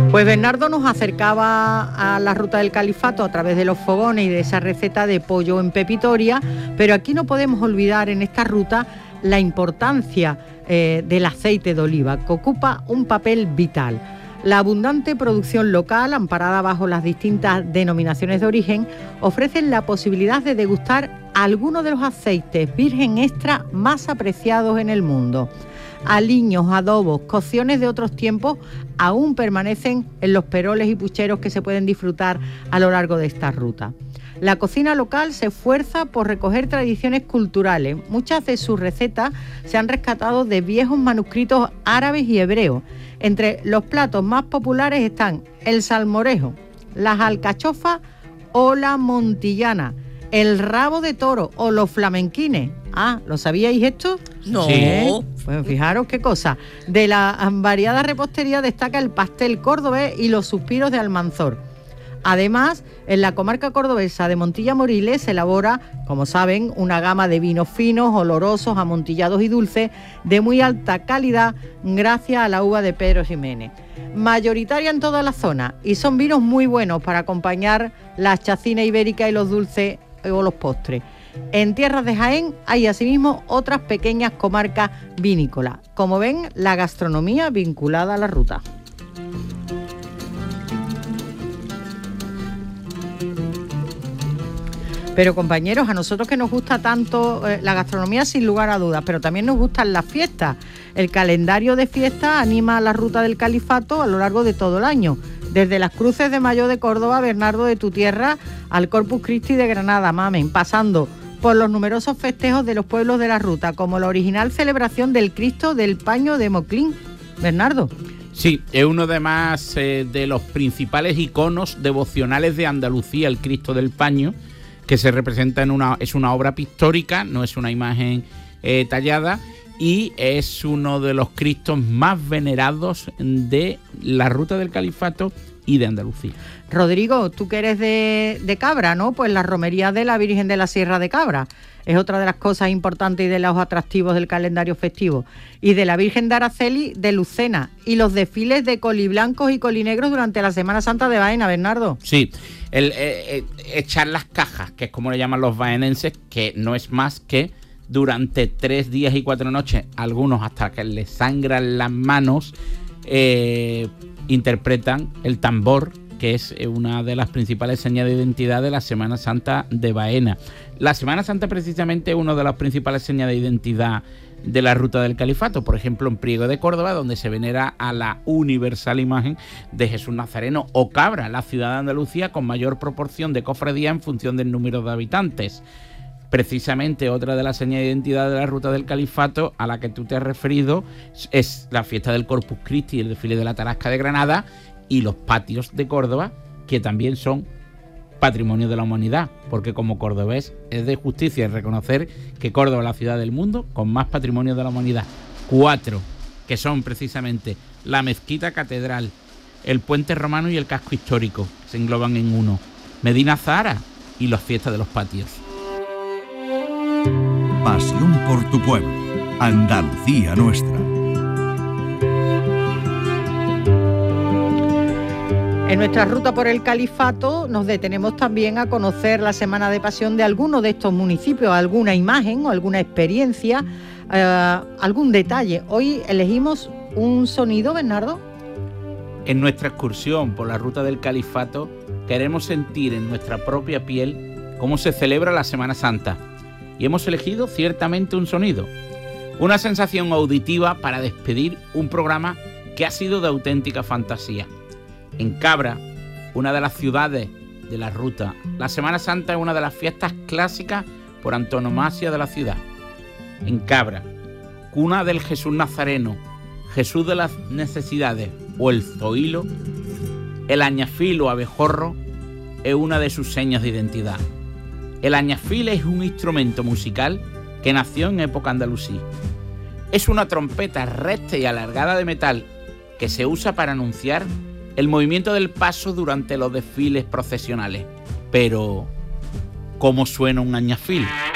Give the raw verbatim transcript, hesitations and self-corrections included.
Pues Bernardo nos acercaba a la ruta del Califato a través de los fogones y de esa receta de pollo en pepitoria, pero aquí no podemos olvidar en esta ruta la importancia eh, del aceite de oliva, que ocupa un papel vital. La abundante producción local, amparada bajo las distintas denominaciones de origen, ofrecen la posibilidad de degustar algunos de los aceites virgen extra más apreciados en el mundo. Aliños, adobos, cocciones de otros tiempos aún permanecen en los peroles y pucheros que se pueden disfrutar a lo largo de esta ruta. La cocina local se esfuerza por recoger tradiciones culturales. Muchas de sus recetas se han rescatado de viejos manuscritos árabes y hebreos. Entre los platos más populares están el salmorejo, las alcachofas o la montillana, el rabo de toro o los flamenquines. Ah, ¿lo sabíais esto? No. ¿Eh? Pues fijaros qué cosa. De la variada repostería destaca el pastel cordobés y los suspiros de Almanzor. Además, en la comarca cordobesa de Montilla Moriles se elabora, como saben, una gama de vinos finos, olorosos, amontillados y dulces de muy alta calidad gracias a la uva de Pedro Ximénez. Mayoritaria en toda la zona y son vinos muy buenos para acompañar las chacinas ibéricas y los dulces o los postres. En tierras de Jaén hay asimismo otras pequeñas comarcas vinícolas. Como ven, la gastronomía vinculada a la ruta. Pero compañeros, a nosotros que nos gusta tanto eh, la gastronomía, sin lugar a dudas, pero también nos gustan las fiestas. El calendario de fiestas anima a la ruta del Califato a lo largo de todo el año. Desde las Cruces de Mayo de Córdoba, Bernardo, de tu tierra, al Corpus Christi de Granada, Mamen, pasando por los numerosos festejos de los pueblos de la ruta, como la original celebración del Cristo del Paño de Moclín. Bernardo. Sí, es uno de más eh, de los principales iconos devocionales de Andalucía, el Cristo del Paño, que se representa en una, es una obra pictórica, no es una imagen eh, tallada, y es uno de los Cristos más venerados de la ruta del Califato y de Andalucía. Rodrigo, tú que eres de, de Cabra, ¿no? Pues la romería de la Virgen de la Sierra de Cabra es otra de las cosas importantes y de los atractivos del calendario festivo. Y de la Virgen de Araceli de Lucena, y los desfiles de coliblancos y colinegros durante la Semana Santa de Baena, Bernardo. Sí, el eh, eh, echar las cajas, que es como le llaman los baenenses, que no es más que durante tres días y cuatro noches, algunos hasta que les sangran las manos, eh, interpretan el tambor, que es una de las principales señas de identidad de la Semana Santa de Baena. La Semana Santa precisamente es una de las principales señas de identidad de la ruta del Califato. Por ejemplo, en Priego de Córdoba, donde se venera a la universal imagen de Jesús Nazareno, o Cabra, la ciudad de Andalucía con mayor proporción de cofradías en función del número de habitantes. Precisamente otra de las señas de identidad de la ruta del Califato a la que tú te has referido es la fiesta del Corpus Christi y el desfile de la Tarasca de Granada y los patios de Córdoba, que también son patrimonio de la humanidad, porque como cordobés es de justicia reconocer que Córdoba es la ciudad del mundo con más patrimonio de la humanidad. Cuatro, que son precisamente la mezquita catedral, el puente romano y el casco histórico, se engloban en uno, Medina Zahara y las fiestas de los patios. Pasión por tu pueblo, Andalucía nuestra. En nuestra ruta por el Califato nos detenemos también a conocer la Semana de Pasión de alguno de estos municipios, alguna imagen o alguna experiencia, eh, algún detalle. Hoy elegimos un sonido, Bernardo. En nuestra excursión por la ruta del Califato queremos sentir en nuestra propia piel cómo se celebra la Semana Santa. Y hemos elegido ciertamente un sonido, una sensación auditiva para despedir un programa que ha sido de auténtica fantasía. En Cabra, una de las ciudades de la ruta, la Semana Santa es una de las fiestas clásicas por antonomasia de la ciudad. En Cabra, cuna del Jesús Nazareno, Jesús de las Necesidades o el Zoilo, el añafil o abejorro es una de sus señas de identidad. El añafil es un instrumento musical que nació en época andalusí. Es una trompeta recta y alargada de metal que se usa para anunciar el movimiento del paso durante los desfiles procesionales. Pero, ¿cómo suena un añafil?